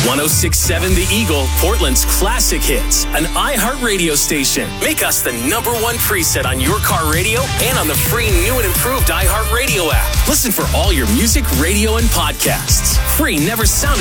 106.7 The Eagle, Portland's classic hits, an iHeart radio station. Make us the number one preset on your car radio and on the free new and improved iHeart Radio app. Listen for all your music, radio, and podcasts. Free never sounded